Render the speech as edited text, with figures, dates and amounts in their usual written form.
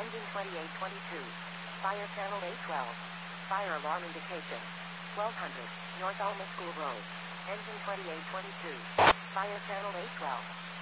Engine 2822. Fire channel A12. Fire alarm indication. 1200 North Alma School Road. Engine 2822. Fire channel A12.